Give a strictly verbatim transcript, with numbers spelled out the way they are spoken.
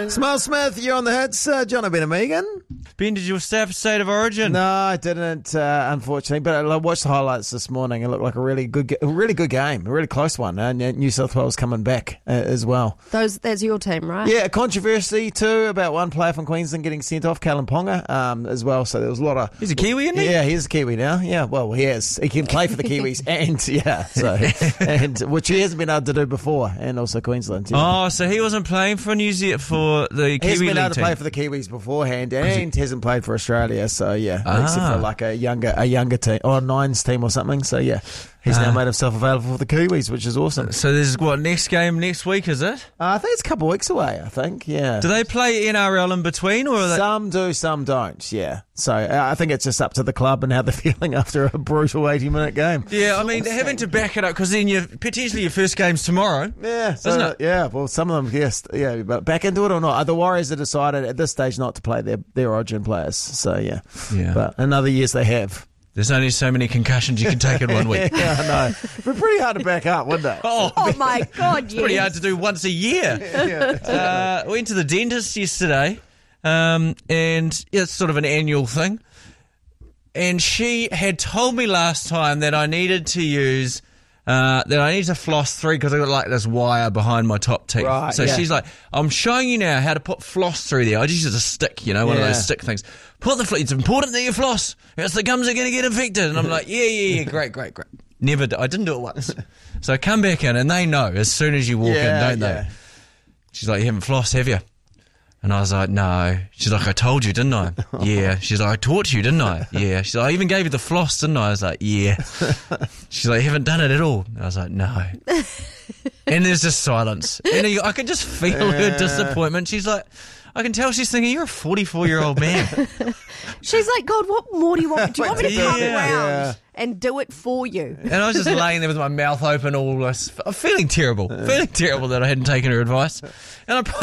Smile Smith, you're on the hits. Uh, John Ben and Megan. Ben, did you stay up for State of Origin? No, I didn't, uh, unfortunately. But I watched the highlights this morning. It looked like a really good, a really good game, a really close one. And uh, New South Wales coming back uh, as well. Those, that's your team, right? Yeah, controversy too about one player from Queensland getting sent off, Callum Ponga, um, as well. So there was a lot of. He's a Kiwi, isn't he? Yeah, he's a Kiwi now. Yeah, well, he is. He can play for the Kiwis, and yeah, so and which he hasn't been able to do before, and also Queensland. Yeah. Oh, so he wasn't playing for New Zealand for the Kiwi He hasn't been able to team. play for the Kiwis beforehand, and he hasn't played for Australia. So yeah, Ah. except for like a younger, a younger team or a nines team or something. So yeah, he's now Ah. made himself available for the Kiwis, which is awesome. So there's what next game next week, is it? Uh, I think it's a couple of weeks away. I think, yeah. Do they play N R L in between, or are they? Some do, some don't. Yeah. So uh, I think it's just up to the club and how they're feeling after a brutal eighty-minute game. Yeah, I mean, having to back it up because then you potentially your first game's tomorrow. Yeah, so, Isn't it? Yeah, well, some of them, yes, yeah, but back into it or not. The Warriors have decided at this stage not to play their their Origin players. So yeah, Yeah. But in other years they have. There's only so many concussions you can take in one week. Yeah, I know. But pretty hard to back up, wouldn't it? Oh, Oh my God, yes. pretty hard to do once a year. Yeah. Uh, went to the dentist yesterday, um, and yeah, it's sort of an annual thing. And she had told me last time that I needed to use, uh, that I need to floss through because I got like this wire behind my top teeth. Right, so yeah. she's like, I'm showing you now how to put floss through there. I just use a stick, you know, one of Yeah. those stick things. Put the, fl- it's important that you floss, else the gums are going to get infected. And I'm like, yeah, yeah, yeah, great, great, great. Never, d- I didn't do it once. So I come back in and they know as soon as you walk Yeah, in, don't yeah. they? She's like, you haven't flossed, have you? And I was like, no. She's like, I told you, didn't I? Yeah. She's like, I taught you, didn't I? Yeah. She's like, I even gave you the floss, didn't I? I was like, yeah. She's like, you haven't done it at all. I was like, no. And there's just silence. And I could just feel her disappointment. She's like, I can tell she's thinking, you're a forty-four-year-old man. She's like, God, what more do you want? Do you want me to come Yeah. around Yeah. and do it for you? And I was just laying there with my mouth open, all this, feeling terrible. Feeling terrible that I hadn't taken her advice. And I